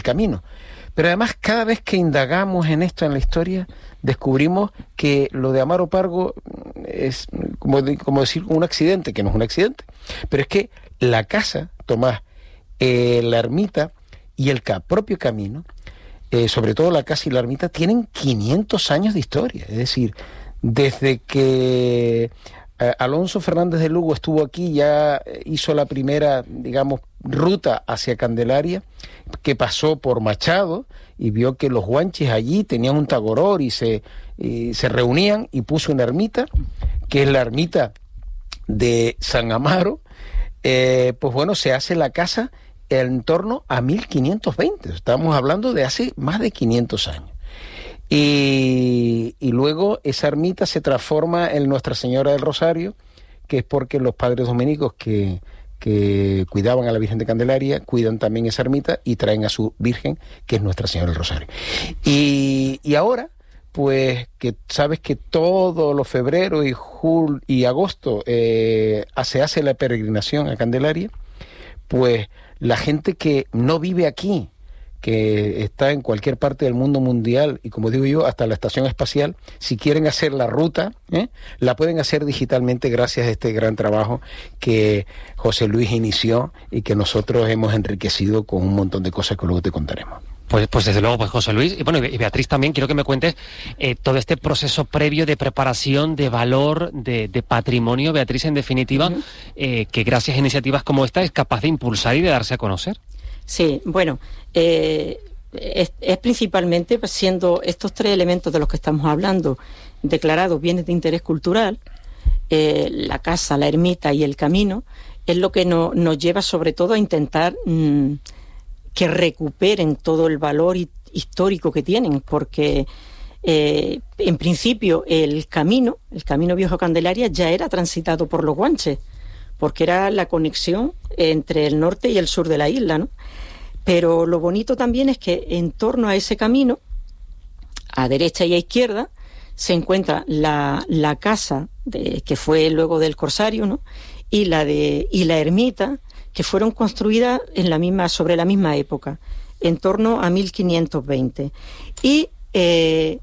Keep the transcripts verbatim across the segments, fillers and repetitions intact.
camino. Pero además, cada vez que indagamos en esto, en la historia, descubrimos que lo de Amaro Pargo es como, de, como decir un accidente, que no es un accidente. Pero es que la casa, Tomás, eh, la ermita y el ca- propio camino, eh, sobre todo la casa y la ermita, tienen quinientos años de historia. Es decir, desde que eh, Alonso Fernández de Lugo estuvo aquí, ya hizo la primera, digamos, ruta hacia Candelaria, que pasó por Machado y vio que los guanches allí tenían un tagoror y se, y se reunían, y puso una ermita, que es la ermita de San Amaro. Eh, pues bueno, se hace la casa en torno a mil quinientos veinte, estamos hablando de hace más de quinientos años. Y, y luego esa ermita se transforma en Nuestra Señora del Rosario, que es porque los padres dominicos que que cuidaban a la Virgen de Candelaria, cuidan también esa ermita y traen a su Virgen, que es Nuestra Señora del Rosario. Y, y ahora, pues, que sabes que todos los febreros y, jul, y agosto eh, se hace la peregrinación a Candelaria, pues la gente que no vive aquí, que está en cualquier parte del mundo mundial, y como digo yo, hasta la estación espacial, si quieren hacer la ruta, ¿eh? la pueden hacer digitalmente gracias a este gran trabajo que José Luis inició y que nosotros hemos enriquecido con un montón de cosas que luego te contaremos. Pues, pues desde luego, pues José Luis, y bueno, y Beatriz también, quiero que me cuentes eh, todo este proceso previo de preparación, de valor, de, de patrimonio, Beatriz, en definitiva, uh-huh. eh, que gracias a iniciativas como esta es capaz de impulsar y de darse a conocer. Sí, bueno, eh, es, es principalmente siendo estos tres elementos de los que estamos hablando declarados bienes de interés cultural, eh, la casa, la ermita y el camino, es lo que no, nos lleva sobre todo a intentar mmm, que recuperen todo el valor histórico que tienen, porque eh, en principio el camino, el camino Viejo Candelaria ya era transitado por los guanches, porque era la conexión entre el norte y el sur de la isla, ¿no? Pero lo bonito también es que en torno a ese camino, a derecha y a izquierda, se encuentra la, la casa de, que fue luego del Corsario, ¿no? y la de y la ermita, que fueron construidas en la misma, sobre la misma época, en torno a mil quinientos veinte. Y eh,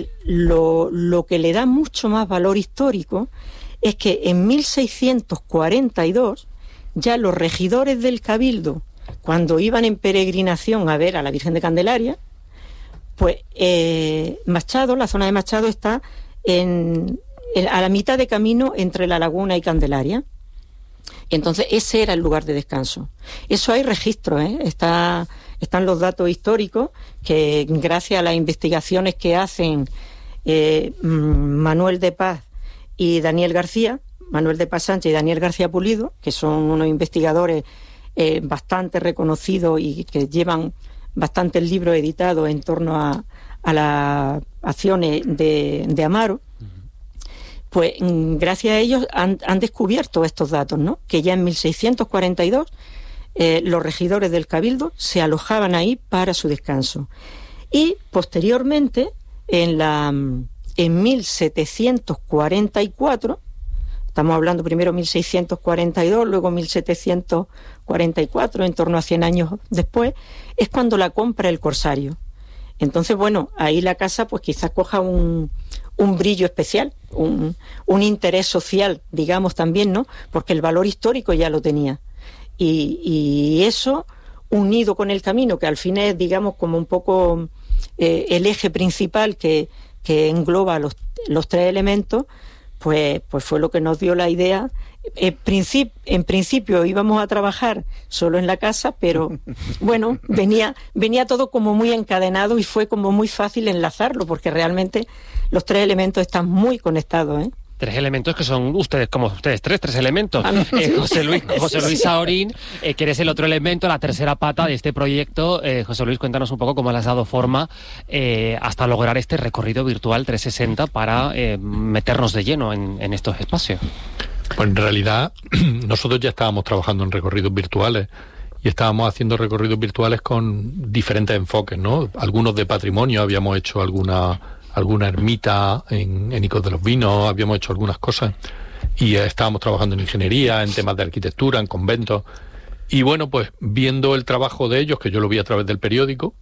lo, lo que le da mucho más valor histórico es que en mil seiscientos cuarenta y dos ya los regidores del Cabildo, cuando iban en peregrinación a ver a la Virgen de Candelaria, pues eh, Machado, la zona de Machado está en, en, a la mitad de camino entre La Laguna y Candelaria. Entonces ese era el lugar de descanso. Eso hay registro, ¿eh? Está, están los datos históricos que gracias a las investigaciones que hacen eh, Manuel de Paz y Daniel García, Manuel de Paz Sánchez y Daniel García Pulido, que son unos investigadores eh, bastante reconocidos y que llevan bastantes libros editados en torno a, a las acciones de, de Amaro, pues gracias a ellos han, han descubierto estos datos, ¿no? Que ya en mil seiscientos cuarenta y dos eh, los regidores del Cabildo se alojaban ahí para su descanso. Y posteriormente, en, la, en mil setecientos cuarenta y cuatro, estamos hablando primero mil seiscientos cuarenta y dos, luego mil setecientos cuarenta y cuatro, en torno a cien años después, es cuando la compra el Corsario. Entonces, bueno, ahí la casa pues quizás coja un, un brillo especial, un, un interés social, digamos también, ¿no? Porque el valor histórico ya lo tenía. Y, y eso, unido con el camino, que al fin es, digamos, como un poco eh, el eje principal que, que engloba los, los tres elementos, pues, pues fue lo que nos dio la idea. En principio, en principio íbamos a trabajar solo en la casa, pero bueno, venía, venía todo como muy encadenado y fue como muy fácil enlazarlo, porque realmente los tres elementos están muy conectados, ¿eh? Tres elementos que son ustedes, como ustedes tres, tres elementos. Ah, no, sí. eh, José Luis, José Luis Saorín, eh, que eres el otro elemento, la tercera pata de este proyecto. Eh, José Luis, cuéntanos un poco cómo le has dado forma eh, hasta lograr este recorrido virtual trescientos sesenta para eh, meternos de lleno en, en estos espacios. Pues en realidad nosotros ya estábamos trabajando en recorridos virtuales y estábamos haciendo recorridos virtuales con diferentes enfoques, ¿no? Algunos de patrimonio, habíamos hecho alguna alguna ermita en, en Icos de los Vinos, habíamos hecho algunas cosas y eh, estábamos trabajando en ingeniería, en temas de arquitectura, en conventos, Y bueno, pues viendo el trabajo de ellos, que yo lo vi a través del periódico,